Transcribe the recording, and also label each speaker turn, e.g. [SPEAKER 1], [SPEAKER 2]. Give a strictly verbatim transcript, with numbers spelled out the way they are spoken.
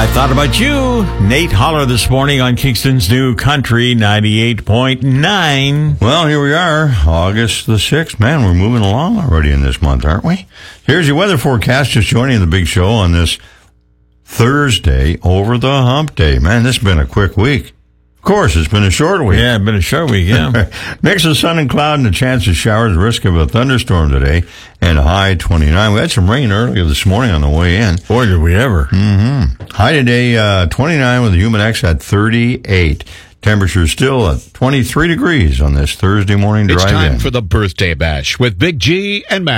[SPEAKER 1] Thought about you. Nate Holler this morning on Kingston's New Country ninety-eight point nine.
[SPEAKER 2] Well, here we are, August the sixth. Man, we're moving along already in this month, aren't we? Here's your weather forecast, just joining the big show on this Thursday over the hump day. Man, this has been a quick week. Of course, it's been a short week.
[SPEAKER 1] Yeah, it's been a short week, yeah.
[SPEAKER 2] Mix of sun and cloud and a chance of showers, risk of a thunderstorm today, and a high twenty-nine. We had some rain earlier this morning on the way in.
[SPEAKER 1] Boy, did we ever.
[SPEAKER 2] Mm-hmm. High today, uh, twenty-nine with a humid X at thirty-eight. Temperature still at twenty-three degrees on this Thursday morning drive-in.
[SPEAKER 3] It's time for the Birthday Bash with Big G and Matt.